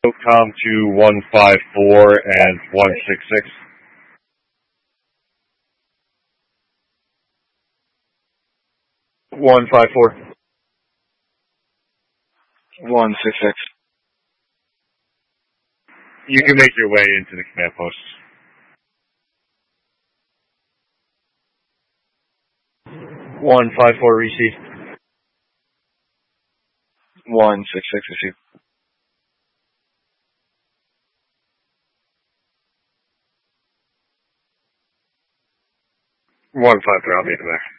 com to 154 and 166. 154. 166. You can make your way into the command post. 154 receive. 166 receive. 153, I'll be in the back.